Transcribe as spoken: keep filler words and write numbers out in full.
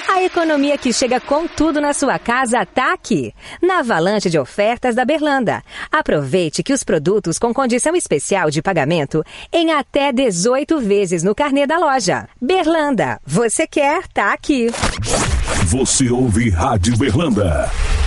A economia que chega com tudo na sua casa tá aqui, na avalanche de ofertas da Berlanda. Aproveite que os produtos com condição especial de pagamento em até dezoito vezes no carnê da loja. Berlanda, você quer, tá aqui. Você ouve Rádio Berlanda.